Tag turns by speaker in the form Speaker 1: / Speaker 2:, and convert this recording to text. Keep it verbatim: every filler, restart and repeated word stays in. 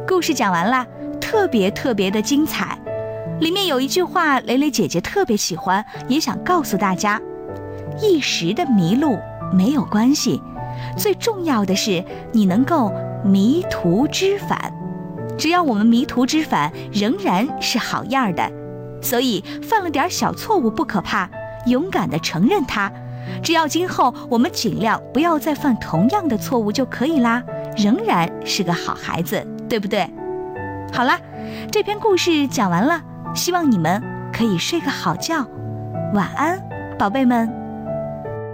Speaker 1: 故事讲完了，特别特别的精彩。里面有一句话，蕾蕾姐姐特别喜欢，也想告诉大家：一时的迷路没有关系，最重要的是你能够迷途知返。只要我们迷途知返，仍然是好样的。所以犯了点小错误不可怕，勇敢地承认它。只要今后我们尽量不要再犯同样的错误就可以啦，仍然是个好孩子，对不对？好啦，这篇故事讲完了，希望你们可以睡个好觉，晚安，宝贝们。